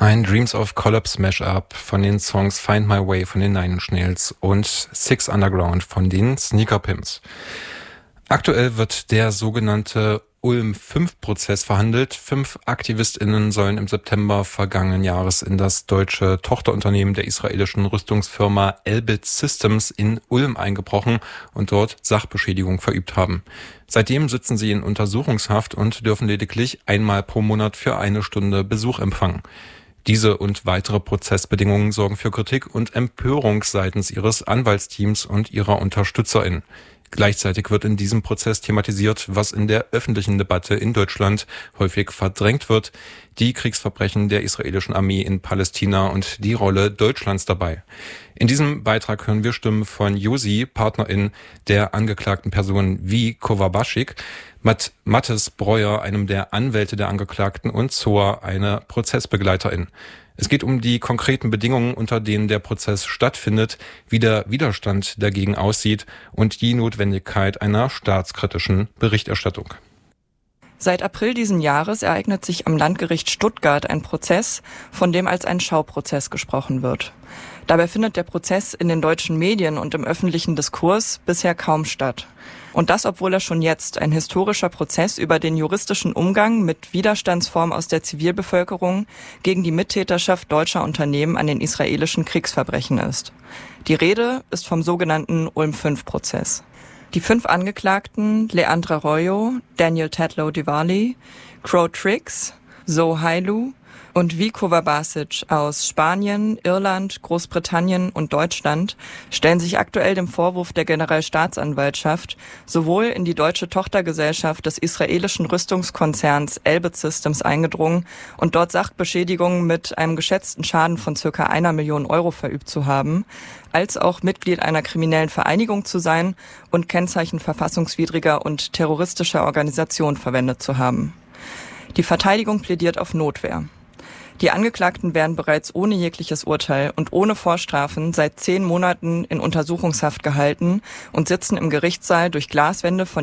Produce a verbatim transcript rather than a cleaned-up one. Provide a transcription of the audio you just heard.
Ein Dreams of Collapse Mashup von den Songs Find My Way von den Nine Inch Nails und Six Underground von den Sneaker Pimps. Aktuell wird der sogenannte Ulm fünf Prozess verhandelt. Fünf AktivistInnen sollen im September vergangenen Jahres in das deutsche Tochterunternehmen der israelischen Rüstungsfirma Elbit Systems in Ulm eingebrochen und dort Sachbeschädigung verübt haben. Seitdem sitzen sie in Untersuchungshaft und dürfen lediglich einmal pro Monat für eine Stunde Besuch empfangen. Diese und weitere Prozessbedingungen sorgen für Kritik und Empörung seitens ihres Anwaltsteams und ihrer UnterstützerInnen. Gleichzeitig wird in diesem Prozess thematisiert, was in der öffentlichen Debatte in Deutschland häufig verdrängt wird: die Kriegsverbrechen der israelischen Armee in Palästina und die Rolle Deutschlands dabei. In diesem Beitrag hören wir Stimmen von Josi, Partnerin der angeklagten Personen, wie Kowabaschik, Matt, Mathis Breuer, einem der Anwälte der Angeklagten, und Zoa, eine Prozessbegleiterin. Es geht um die konkreten Bedingungen, unter denen der Prozess stattfindet, wie der Widerstand dagegen aussieht und die Notwendigkeit einer staatskritischen Berichterstattung. Seit April diesen Jahres ereignet sich am Landgericht Stuttgart ein Prozess, von dem als ein Schauprozess gesprochen wird. Dabei findet der Prozess in den deutschen Medien und im öffentlichen Diskurs bisher kaum statt. Und das, obwohl er schon jetzt ein historischer Prozess über den juristischen Umgang mit Widerstandsformen aus der Zivilbevölkerung gegen die Mittäterschaft deutscher Unternehmen an den israelischen Kriegsverbrechen ist. Die Rede ist vom sogenannten Ulm fünf Prozess. Die fünf Angeklagten, Leandra Royo, Daniel Tetlow-Diwali, Crow Tricks, Zoe Hailu und Viko Vabasic aus Spanien, Irland, Großbritannien und Deutschland stellen sich aktuell dem Vorwurf der Generalstaatsanwaltschaft, sowohl in die deutsche Tochtergesellschaft des israelischen Rüstungskonzerns Elbit Systems eingedrungen und dort Sachbeschädigungen mit einem geschätzten Schaden von circa einer Million Euro verübt zu haben, als auch Mitglied einer kriminellen Vereinigung zu sein und Kennzeichen verfassungswidriger und terroristischer Organisation verwendet zu haben. Die Verteidigung plädiert auf Notwehr. Die Angeklagten werden bereits ohne jegliches Urteil und ohne Vorstrafen seit zehn Monaten in Untersuchungshaft gehalten und sitzen im Gerichtssaal durch Glaswände von